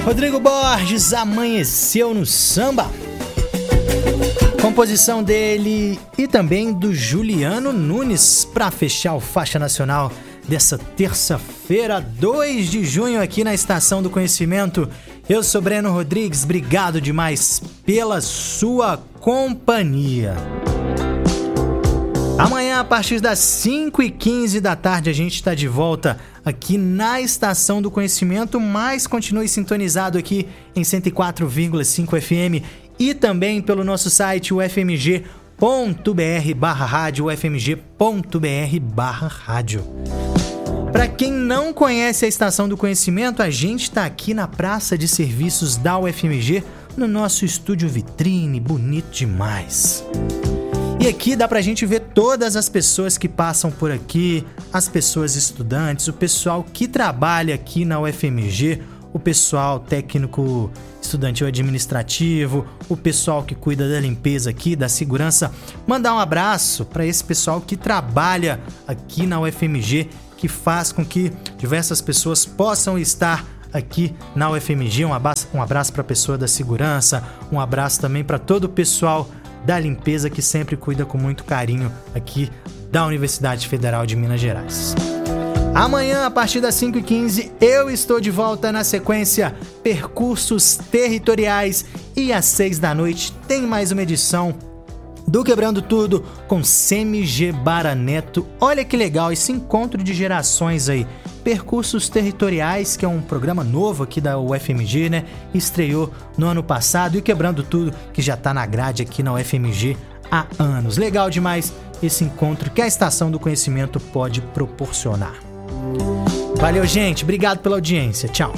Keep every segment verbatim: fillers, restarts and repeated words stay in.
Rodrigo Borges, Amanheceu no Samba. Composição dele e também do Juliano Nunes para fechar o Faixa Nacional dessa terça-feira, dois de junho, aqui na Estação do Conhecimento. Eu sou Breno Rodrigues, obrigado demais pela sua companhia. Amanhã, a partir das cinco e quinze da tarde, a gente está de volta aqui na Estação do Conhecimento, mas continue sintonizado aqui em cento e quatro vírgula cinco F M e também pelo nosso site, u f m g ponto b r barra rádio, u f m g ponto b r barra rádio. Para quem não conhece a Estação do Conhecimento, a gente está aqui na Praça de Serviços da U F M G, no nosso estúdio vitrine, bonito demais. E aqui dá pra gente ver todas as pessoas que passam por aqui, as pessoas estudantes, o pessoal que trabalha aqui na U F M G, o pessoal técnico estudantil administrativo, o pessoal que cuida da limpeza aqui, da segurança. Mandar um abraço para esse pessoal que trabalha aqui na U F M G, que faz com que diversas pessoas possam estar aqui na U F M G. Um abraço, um abraço para a pessoa da segurança, um abraço também para todo o pessoal da limpeza que sempre cuida com muito carinho aqui da Universidade Federal de Minas Gerais. Amanhã, a partir das cinco e quinze, eu estou de volta na sequência Percursos Territoriais e às seis da noite tem mais uma edição do Quebrando Tudo com Semi G Baraneto. Olha que legal esse encontro de gerações aí. Percursos Territoriais, que é um programa novo aqui da U F M G, né? Estreou no ano passado, e Quebrando Tudo, que já tá na grade aqui na U F M G há anos. Legal demais esse encontro que a Estação do Conhecimento pode proporcionar. Valeu, gente. Obrigado pela audiência. Tchau.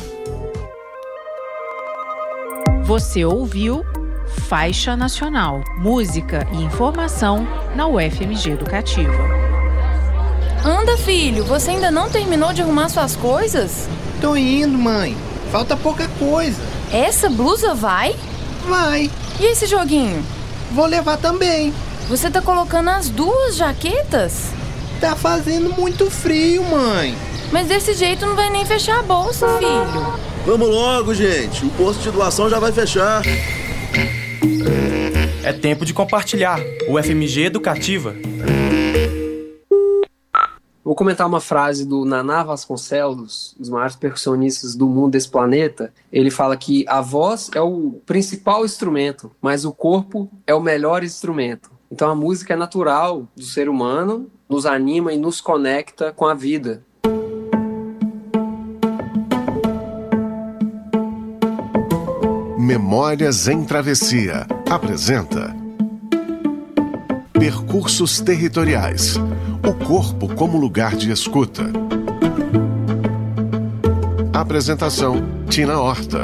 Você ouviu Faixa Nacional, música e informação na U F M G Educativa. Anda, filho, você ainda não terminou de arrumar suas coisas? Tô indo, mãe. Falta pouca coisa. Essa blusa vai? Vai. E esse joguinho? Vou levar também. Você tá colocando as duas jaquetas? Tá fazendo muito frio, mãe. Mas desse jeito não vai nem fechar a bolsa, filho. Vamos logo, gente. O posto de doação já vai fechar. É tempo de compartilhar. U F M G Educativa. Vou comentar uma frase do Naná Vasconcelos, um dos maiores percussionistas do mundo desse planeta. Ele fala que a voz é o principal instrumento, mas o corpo é o melhor instrumento. Então a música é natural do ser humano, nos anima e nos conecta com a vida. Memórias em Travessia apresenta Percursos Territoriais, o corpo como lugar de escuta. Apresentação: Tina Horta.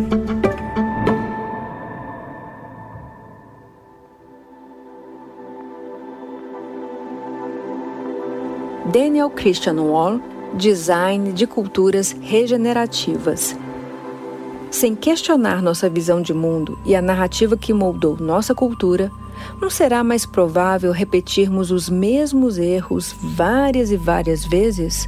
Daniel Christian Wall, Design de Culturas Regenerativas. Sem questionar nossa visão de mundo e a narrativa que moldou nossa cultura, não será mais provável repetirmos os mesmos erros várias e várias vezes?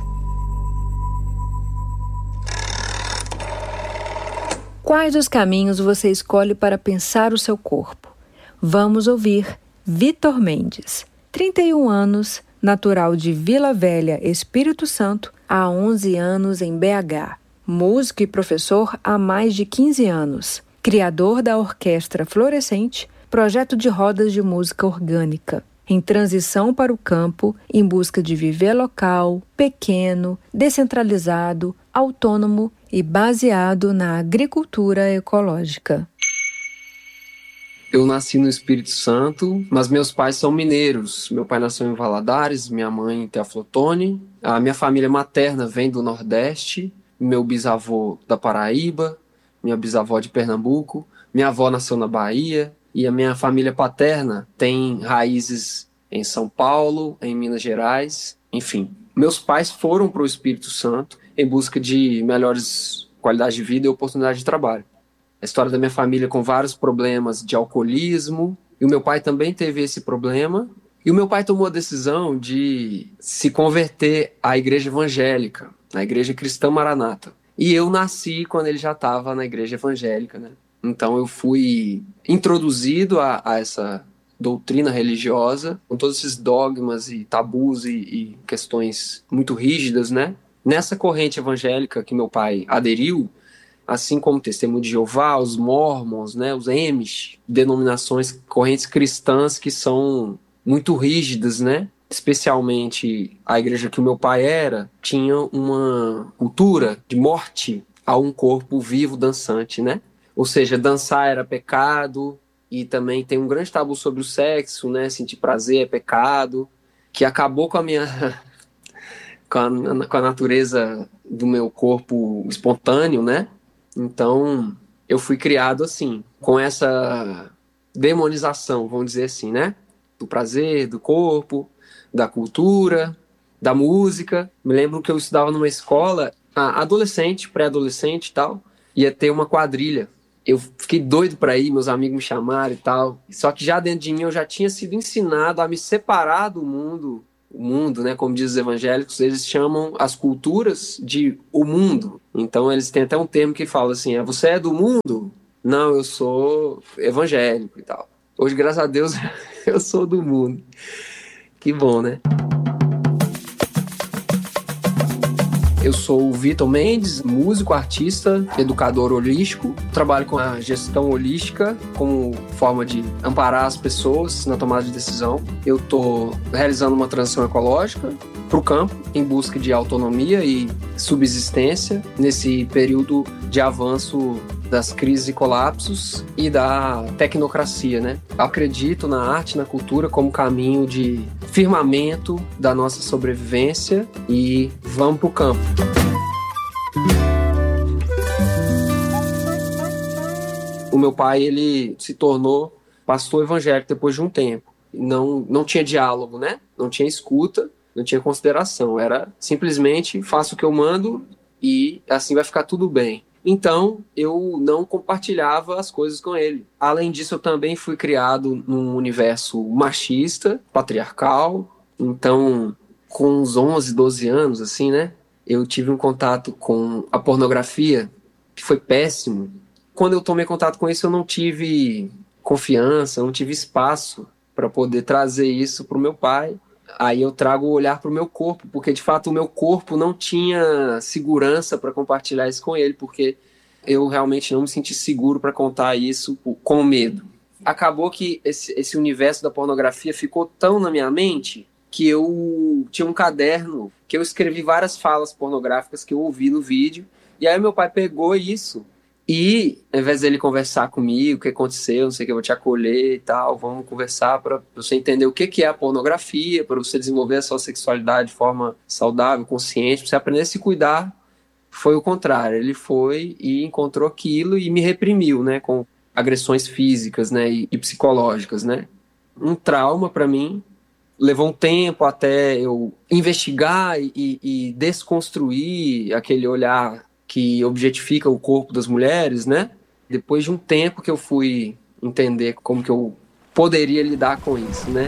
Quais os caminhos você escolhe para pensar o seu corpo? Vamos ouvir Vitor Mendes, trinta e um anos, natural de Vila Velha, Espírito Santo, há onze anos em B H. Músico e professor há mais de quinze anos. Criador da Orquestra Florescente, projeto de rodas de música orgânica. Em transição para o campo, em busca de viver local, pequeno, descentralizado, autônomo e baseado na agricultura ecológica. Eu nasci no Espírito Santo, mas meus pais são mineiros. Meu pai nasceu em Valadares, minha mãe em Teoflotone. A minha família materna vem do Nordeste. Meu bisavô da Paraíba, minha bisavó de Pernambuco, minha avó nasceu na Bahia, e a minha família paterna tem raízes em São Paulo, em Minas Gerais, enfim. Meus pais foram para o Espírito Santo em busca de melhores qualidades de vida e oportunidade de trabalho. A história da minha família com vários problemas de alcoolismo, e o meu pai também teve esse problema, e o meu pai tomou a decisão de se converter à igreja evangélica, na Igreja Cristã Maranata. E eu nasci quando ele já estava na igreja evangélica, né? Então eu fui introduzido a, a essa doutrina religiosa, com todos esses dogmas e tabus e, e questões muito rígidas, né? Nessa corrente evangélica que meu pai aderiu, assim como o Testemunho de Jeová, os Mormons, né, os Amish, denominações, correntes cristãs que são muito rígidas, né? Especialmente a igreja que o meu pai era, tinha uma cultura de morte a um corpo vivo dançante, né? Ou seja, dançar era pecado, e também tem um grande tabu sobre o sexo, né? Sentir prazer é pecado, que acabou com a minha... com, a, com a natureza do meu corpo espontâneo, né? Então, eu fui criado assim, com essa demonização, vamos dizer assim, né? Do prazer, do corpo, da cultura, da música. Me lembro que eu estudava numa escola, adolescente, pré-adolescente e tal, ia ter uma quadrilha. Eu fiquei doido para ir, meus amigos me chamaram e tal. Só que já dentro de mim eu já tinha sido ensinado a me separar do mundo. O mundo, né, como dizem os evangélicos, eles chamam as culturas de o mundo. Então eles têm até um termo que fala assim, você é do mundo? Não, eu sou evangélico e tal. Hoje, graças a Deus, eu sou do mundo. Que bom, né? Eu sou o Vitor Mendes, músico, artista, educador holístico. Trabalho com a gestão holística como forma de amparar as pessoas na tomada de decisão. Eu estou realizando uma transição ecológica para o campo, em busca de autonomia e subsistência nesse período de avanço das crises e colapsos e da tecnocracia, né? Acredito na arte e na cultura como caminho de firmamento da nossa sobrevivência e vamos pro campo. O meu pai, ele se tornou pastor evangélico depois de um tempo. Não, não tinha diálogo, né? Não tinha escuta, não tinha consideração. Era simplesmente faço o que eu mando e assim vai ficar tudo bem. Então, eu não compartilhava as coisas com ele. Além disso, eu também fui criado num universo machista, patriarcal. Então, com uns onze, doze anos, assim, né? Eu tive um contato com a pornografia, que foi péssimo. Quando eu tomei contato com isso, eu não tive confiança, não tive espaço para poder trazer isso para o meu pai. Aí eu trago o olhar para o meu corpo, porque de fato o meu corpo não tinha segurança para compartilhar isso com ele, porque eu realmente não me senti seguro para contar isso com medo. Acabou que esse, esse universo da pornografia ficou tão na minha mente que eu tinha um caderno que eu escrevi várias falas pornográficas que eu ouvi no vídeo, e aí meu pai pegou isso e, ao invés dele conversar comigo, o que aconteceu, não sei o que, eu vou te acolher e tal, vamos conversar para você entender o que é a pornografia, para você desenvolver a sua sexualidade de forma saudável, consciente, para você aprender a se cuidar, foi o contrário. Ele foi e encontrou aquilo e me reprimiu, né, com agressões físicas, né, e, e psicológicas, né. Um trauma para mim, levou um tempo até eu investigar e, e desconstruir aquele olhar que objetifica o corpo das mulheres, né? Depois de um tempo que eu fui entender como que eu poderia lidar com isso, né?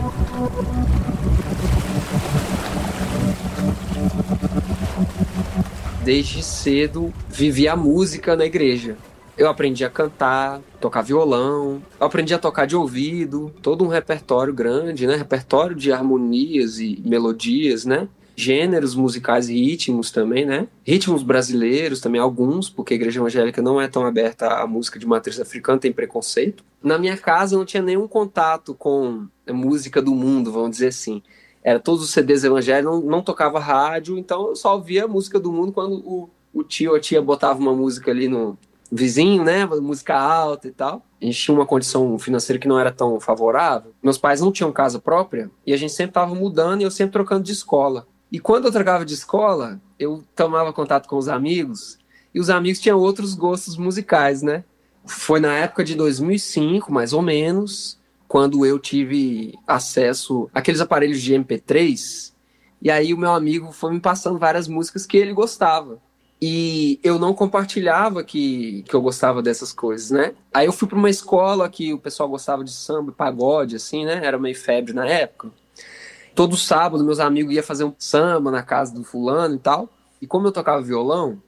Desde cedo vivi a música na igreja. Eu aprendi a cantar, tocar violão, eu aprendi a tocar de ouvido, todo um repertório grande, né? Repertório de harmonias e melodias, né? Gêneros musicais e ritmos também, né? Ritmos brasileiros também, alguns, porque a igreja evangélica não é tão aberta à música de matriz africana, tem preconceito. Na minha casa eu não tinha nenhum contato com a música do mundo, vamos dizer assim. Era todos os C Ds evangélicos, não, não tocava rádio, então eu só ouvia a música do mundo quando o, o tio ou a tia botava uma música ali no vizinho, né? Música alta e tal. A gente tinha uma condição financeira que não era tão favorável. Meus pais não tinham casa própria e a gente sempre estava mudando e eu sempre trocando de escola. E quando eu trocava de escola, eu tomava contato com os amigos, e os amigos tinham outros gostos musicais, né? Foi na época de dois mil e cinco, mais ou menos, quando eu tive acesso àqueles aparelhos de M P três, e aí o meu amigo foi me passando várias músicas que ele gostava. E eu não compartilhava que, que eu gostava dessas coisas, né? Aí eu fui para uma escola que o pessoal gostava de samba e pagode, assim, né? Era meio febre na época. Todo sábado, meus amigos iam fazer um samba na casa do fulano e tal. E como eu tocava violão,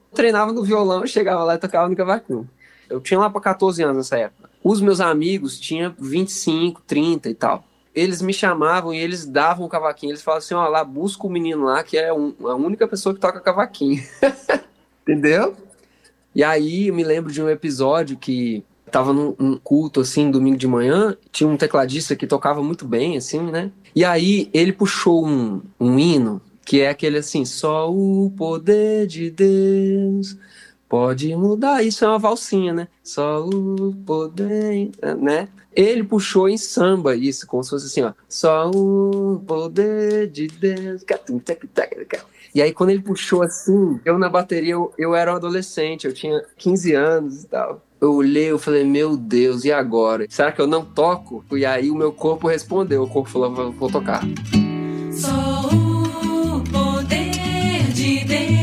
Treinava no violão, chegava lá e tocava no cavaquinho. Eu tinha lá para catorze anos nessa época. Os meus amigos tinham vinte e cinco, trinta e tal. Eles me chamavam e eles davam o cavaquinho. Eles falavam assim, ó, lá, busca o menino lá, que é um, a única pessoa que toca cavaquinho. Entendeu? E aí, eu me lembro de um episódio que tava num um culto, assim, domingo de manhã, tinha um tecladista que tocava muito bem, assim, né? E aí, ele puxou um, um hino, que é aquele assim, só o poder de Deus pode mudar. Isso é uma valsinha, né? Só o poder, né? Ele puxou em samba isso, como se fosse assim, ó. Só o poder de Deus. E aí, quando ele puxou assim, eu na bateria, eu, eu era um adolescente, eu tinha quinze anos e tal. Eu olhei, eu falei, meu Deus, e agora? Será que eu não toco? E aí o meu corpo respondeu, o corpo falou, vou tocar. Só o poder de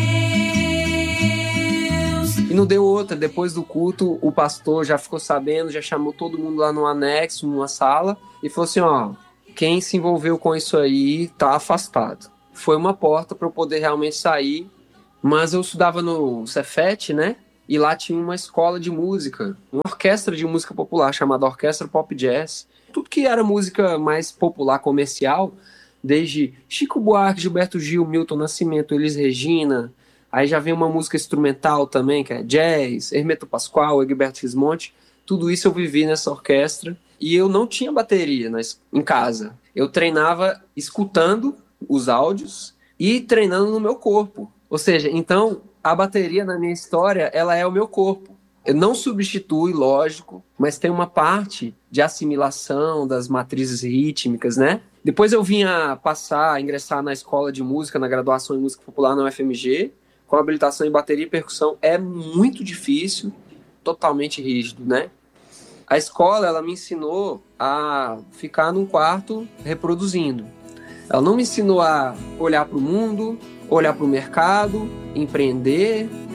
Deus. E não deu outra, depois do culto, o pastor já ficou sabendo, já chamou todo mundo lá no anexo, numa sala, e falou assim, ó, quem se envolveu com isso aí tá afastado. Foi uma porta para eu poder realmente sair, mas eu estudava no Cefet, né? E lá tinha uma escola de música, uma orquestra de música popular chamada Orquestra Pop Jazz. Tudo que era música mais popular, comercial, desde Chico Buarque, Gilberto Gil, Milton Nascimento, Elis Regina. Aí já vem uma música instrumental também, que é jazz, Hermeto Pascoal, Egberto Gismonti. Tudo isso eu vivi nessa orquestra. E eu não tinha bateria nas, em casa. Eu treinava escutando os áudios e treinando no meu corpo. Ou seja, então... a bateria na minha história, ela é o meu corpo. Eu não substitui, lógico, mas tem uma parte de assimilação das matrizes rítmicas, né? Depois eu vim a passar, a ingressar na escola de música, na graduação em música popular na U F M G, com habilitação em bateria e percussão. É muito difícil, totalmente rígido, né? A escola, ela me ensinou a ficar num quarto reproduzindo. Ela não me ensinou a olhar para o mundo, olhar para o mercado, empreender,